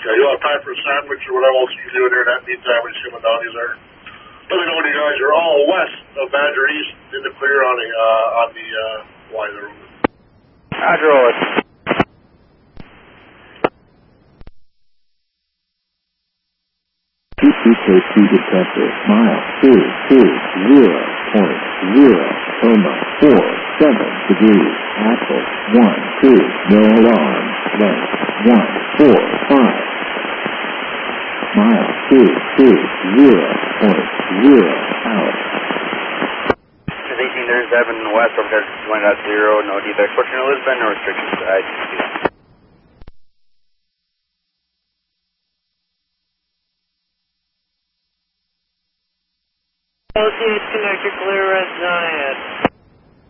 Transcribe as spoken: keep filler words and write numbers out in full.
Yeah, you'll have time for a sandwich or whatever else you do there in that meantime when you come down there. Let me know when you guys are all west of Badger East in the clear on the, uh, on the, uh, line there. Roger, roll it. T C K two detector, mile two two zero point zero, coma four seven degrees, axle one two, no alarm, length one four five, mile two two zero point zero out. eighteen thirty-seven west, overhead one point zero, no defects. Fortune Lisbon, no restrictions to I G C. L T H connector, clear red giant.